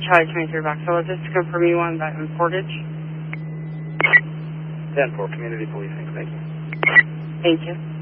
Charlie 23 Rockville, is this to confirm you on that in Portage? 10-4, community policing, thank you. Thank you.